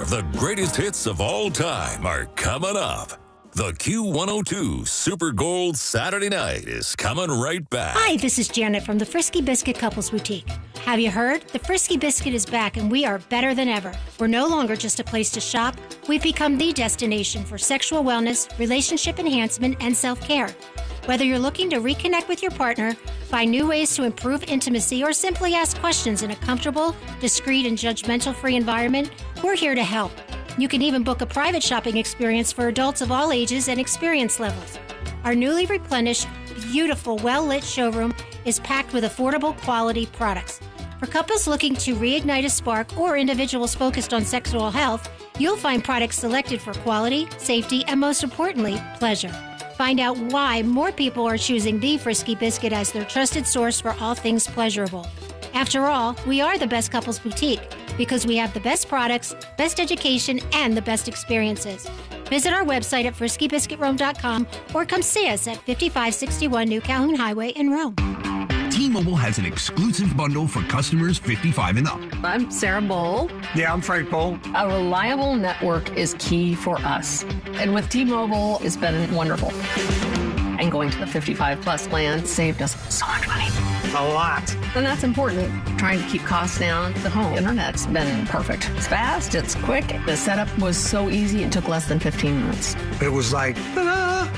the greatest hits of all time are coming up. The Q102 Super Gold Saturday Night is coming right back. Hi, this is Janet from the Frisky Biscuit Couples Boutique. Have you heard? The Frisky Biscuit is back and we are better than ever. We're no longer just a place to shop. We've become the destination for sexual wellness, relationship enhancement, and self-care. Whether you're looking to reconnect with your partner, find new ways to improve intimacy, or simply ask questions in a comfortable, discreet, and judgmental-free environment, we're here to help. You can even book a private shopping experience for adults of all ages and experience levels. Our newly replenished, beautiful, well-lit showroom is packed with affordable, quality products. For couples looking to reignite a spark or individuals focused on sexual health, you'll find products selected for quality, safety, and most importantly, pleasure. Find out why more people are choosing the Frisky Biscuit as their trusted source for all things pleasurable. After all, we are the best couples boutique because we have the best products, best education, and the best experiences. Visit our website at FriskyBiscuitRome.com or come see us at 5561 New Calhoun Highway in Rome. T-Mobile has an exclusive bundle for customers 55 and up. I'm Sarah Bowl. Yeah, I'm Frank Bowl. A reliable network is key for us. And with T-Mobile, it's been wonderful. And going to the 55 plus plan saved us so much money. A lot. And that's important. Trying to keep costs down. The home internet's been perfect. It's fast, it's quick. The setup was so easy, it took less than 15 minutes. It was like, ta-da!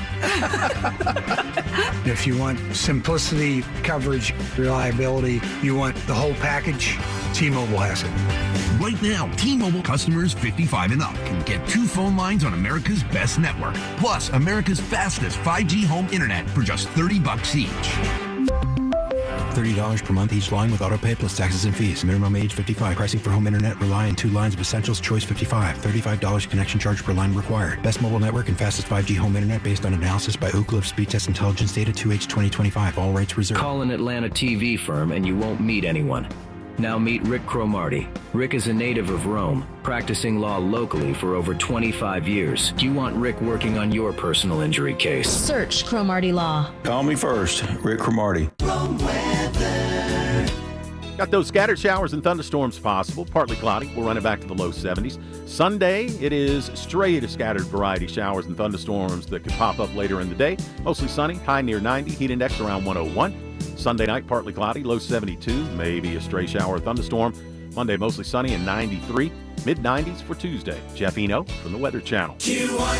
If you want simplicity, coverage, reliability, you want the whole package, T-Mobile has it. Right now, T-Mobile customers 55 and up can get 2 phone lines on America's best network, plus America's fastest 5G home internet for just $30 each. $30 per month each line with autopay plus taxes and fees. Minimum age 55. Pricing for home internet rely on 2 lines of Essentials Choice 55. $35 connection charge per line required. Best mobile network and fastest 5G home internet based on analysis by Ookla of Speed Test Intelligence data 2H 2025. All rights reserved. Call an Atlanta TV firm and you won't meet anyone. Now meet Rick Cromartie. Rick is a native of Rome, practicing law locally for over 25 years. Do you want Rick working on your personal injury case? Search Cromartie Law. Call me first, Rick Cromartie. Got those scattered showers and thunderstorms possible. Partly cloudy. We'll run it back to the low 70s. Sunday, it is straight scattered variety showers and thunderstorms that could pop up later in the day. Mostly sunny, high near 90, heat index around 101. Sunday night, partly cloudy, low 72, maybe a stray shower or thunderstorm. Monday, mostly sunny and 93. Mid-90s for Tuesday. Jeff Eno from the Weather Channel. Q102.